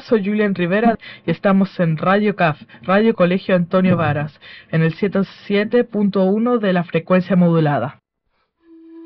soy Julián Rivera y estamos en Radio CAF, Radio Colegio Antonio Varas, en el 107.1 de la frecuencia modulada.